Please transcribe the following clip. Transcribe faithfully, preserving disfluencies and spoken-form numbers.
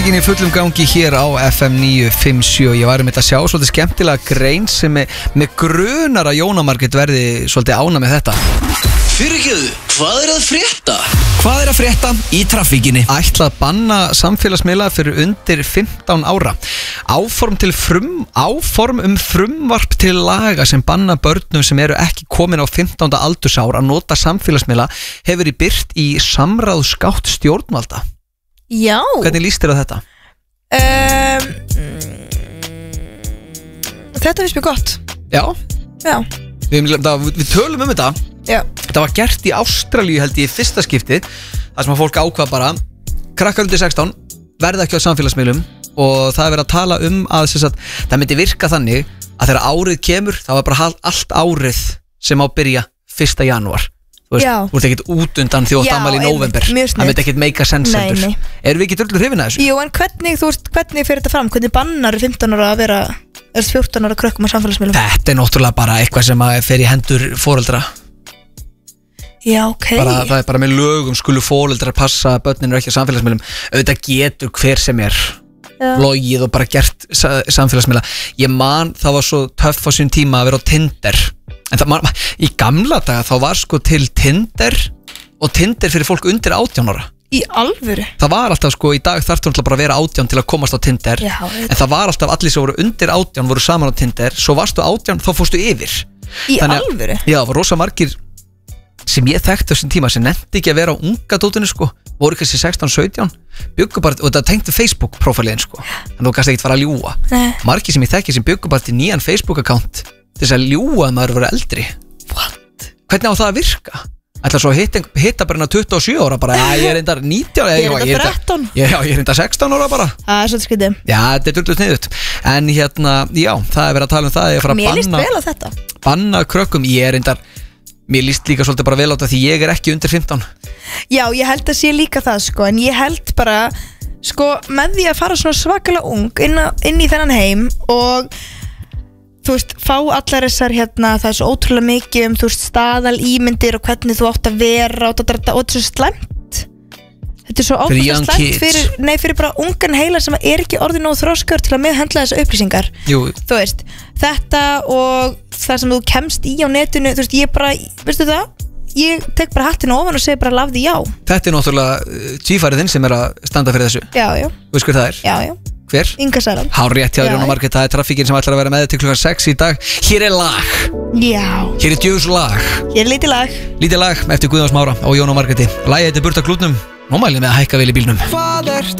Í fullum gangi hér á F M níu fimm sjö. Ég var um þetta að sjá svolítið skemmtilega grein sem er, með grunar að Jóna Margrét verði svolítið ána með þetta. Fyrirgefðu, hvað er að frétta? Hvað er að frétta í traffíkinni? Ætla að banna samfélagsmiðla fyrir undir fimmtán ára. Áform, til frum, áform um frumvarp til laga sem banna börnum sem eru ekki komin á fimmtánda aldursár að nota samfélagsmiðla hefur verið birt í samráðsgátt stjórnvalda. Já. Hvernig líst þér á þetta? Um, þetta finnst mér gott. Já. Já. Við, það, við tölum um þetta. Já. Þetta var gert í Ástralíu held ég í fyrsta skipti. Það sem að fólk ákvað bara krakkar undir sextán verða ekki á samfélagsmiðlum. Og það er verið að tala um að sagt, það myndi virka þannig að þegar árið kemur þá er bara allt árið sem á byrja fyrsta janúar. Þú veist, þú ert ekkert út undan því þú átt afmæli í nóvember. Það myndi ekkert make a sense heldur. Erum við ekki drullu hrifin að þessu? Jú, en hvernig, þú veist, hvernig fyrir þetta fram? Hvernig bannar fimmtán ára að vera, eða fjórtán ára krökkum á samfélagsmiðlum? Þetta er náttúrulega bara eitthvað sem að fer í hendur foreldra. Já, ok. Bara, það er bara með lögum skulu foreldrar passa að börnin eru ekki á samfélagsmiðlum. Auðvitað getur hver sem er logið og bara gert samfélagsmiðla. Ég man, það var svo töff á sín tíma að vera á Tinder. En það, man, í gamla daga þá var sko til Tinder og Tinder fyrir fólk undir átján ára. Í alvöru? Það var alltaf sko, í dag þarftu náttúrulega bara að vera átján til að komast á Tinder. Já, en það var alltaf allir sem voru undir átján voru saman á Tinder. Svo varstu átján, þá fórstu yfir. Í Þannig, alvöru? Já, það var rosa margir sem ég þekkti á þessum tíma sem nefndi ekki að vera á unga dótinu sko. Voru kannski sextán sautján byggu bara, og þetta tengdi Facebook prófæliðin sko. En þú kannski ekkert fara að ljúga. Margir sem ég þekki sem byggu bara til nýjan Facebook account til þess að ljúga að maður verið eldri. What? Hvernig á það að virka? Ætla svo að hitta, hitta bara tuttugu og sjö ára bara, já ég er reyndar nítján ára. Ég er reyndar þrettán. Já, ég er reyndar sextán ára bara. Það er svolítið skrítið. Já, þetta er drullið sniðut. En hérna, já, það er verið að tala um það. Ég er að fara að Mér líst banna, vel á þetta. banna krökkum. Ég er reyndar, mér líst líka svolítið bara vel á þetta því ég er ekki undir fimmtán. Já, ég held að sé líka það sko, en ég held bara sko, með því að fara svona svakalega ung inn, a, inn í þennan heim og þú veist, fá allar þessar hérna, það er svo ótrúlega mikið um þú veist, staðal ímyndir og hvernig þú átt að vera og þetta er svo slæmt. Þetta er svo ótrúlega slæmt fyrir, nei, fyrir bara ungan heila sem er ekki orðið nógu þroskaður til að meðhandla þessar upplýsingar. Jú. Þú veist, þetta og það sem þú kemst í á netinu, þú veist, ég bara, veistu það? Ég tek bara hattinu ofan og segi bara lafði já. Þetta er náttúrulega tvífærið þinn sem er að standa fyrir þessu. Já, já. Þú veist hver það er? Já, já. Hver? Inga Sæland. Hár rétt hjá Jóna Margrét, það er traffíkin sem ætlar að vera með til klukkan sex í dag. Hér er lag. Já. Hér er djöfus lag. Hér er lítið lag. Lítið lag eftir Guðjón Smára og Jóna Margréti. Lagið heitir Burt af klútnum. Nómælið með að hækka vel í bílnum. Hvað er